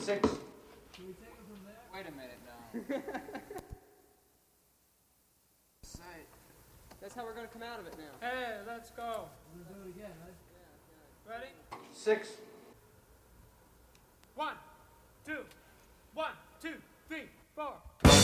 6. Can we take it from there? Wait a minute now. That's how we're gonna come out of it now. Hey, let's go. We're gonna do it again, right? Ready? 6. 1, 2, 1, 2, 3, 4.